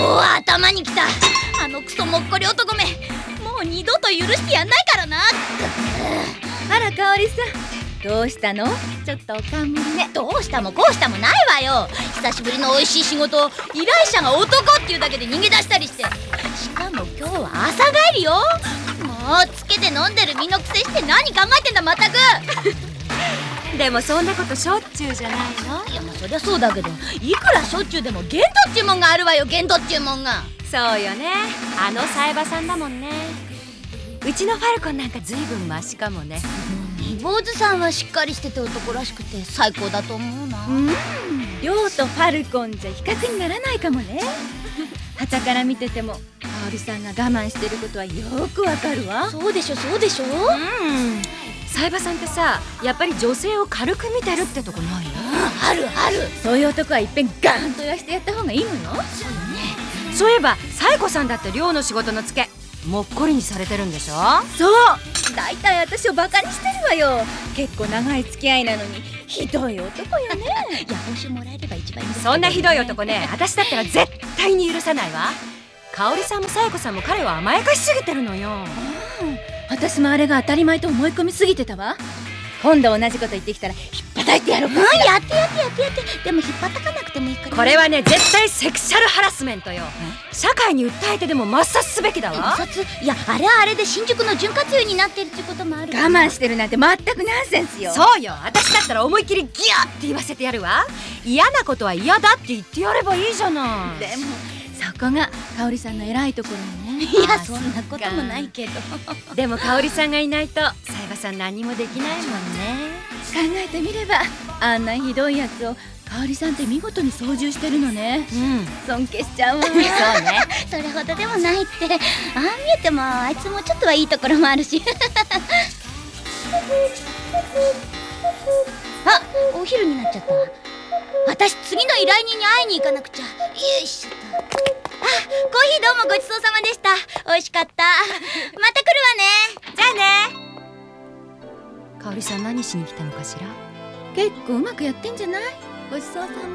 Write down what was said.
頭にきた。あのクソもっこり男め、もう二度と許してやんないからな。 あら香織さん、どうしたの？ちょっとおかんむりね。 どうしたもこうしたもないわよ。久しぶりの美味しい仕事を依頼者が男っていうだけで逃げ出したりして、しかも今日は朝帰りよ。もうつけて飲んでる身のくせして何考えてんだまったく。 でもそんなことしょっちゅうじゃないの？ いやまあそりゃそうだけど、いくらしょっちゅうでも限度っちゅうもんがあるわよ。限度っちゅうもんが。 そうよね、あのサイバさんだもんね。うちのファルコンなんかずいぶんマシかもね。 坊主さんはしっかりしてて男らしくて最高だと思うな。 亮とファルコンじゃ比較にならないかもね。傍から見てても香織さんが我慢してることはよくわかるわ。 そうでしょそうでしょ。 サイバさんってさ、やっぱり女性を軽く見てるってとこないの？ あるある。 そういう男はいっぺんガーンと言わしてやった方がいいのよ。 そういえばサイコさんだって寮の仕事のツケもっこりにされてるんでしょ？ そう、だいたい私をバカにしてるわよ。結構長い付き合いなのにひどい男よね。 いや報酬もらえれば一番いいんですけどね。 そんなひどい男ね、私だったら絶対に許さないわ。香織さんもサイコさんも彼を甘やかしすぎてるのよ。 私もあれが当たり前と思い込みすぎてたわ。今度同じこと言ってきたらひっぱたいてやろうか。 やってやってやってやって。でも引っ張たかなくてもいいから。 これはね、絶対セクシャルハラスメントよ。社会に訴えてでも抹殺すべきだわ。 抹殺？いやあれはあれで新宿の潤滑油になってるってこともある。 我慢してるなんて全くナンセンスよ。 そうよ、私だったら思いっきりギャーって言わせてやるわ。嫌なことは嫌だって言ってやればいいじゃない。 でもそこが香織さんの偉いところよね。 いやそんなこともないけど。 でも香織さんがいないとサイバさん何もできないもんね。 考えてみればあんなひどいやつを香織さんって見事に操縦してるのね。尊敬しちゃうわ。そうね。 それほどでもないって。ああ見えてもあいつもちょっとはいいところもあるし。あ、お昼になっちゃった。私次の依頼人に会いに行かなくちゃ。よいしょっと。あ、コーヒーどうもごちそうさまでした。美味しかった。また来るわね。 じゃあね。香織さん何しに来たのかしら？ 結構うまくやってんじゃない？ごちそうさま。